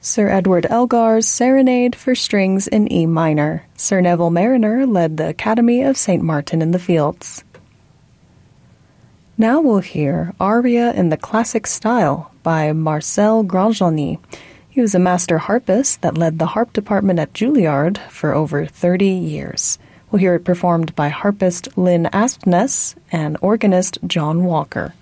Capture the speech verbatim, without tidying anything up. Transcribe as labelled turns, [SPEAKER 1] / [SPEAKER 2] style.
[SPEAKER 1] Sir Edward Elgar's Serenade for Strings in E minor. Sir Neville Marriner led the Academy of Saint Martin in the Fields. Now we'll hear Aria in the Classic Style by Marcel Grandjeanny. He was a master harpist that led the harp department at Juilliard for over thirty years. We'll hear it performed by harpist Lynn Aspness and organist John Walker.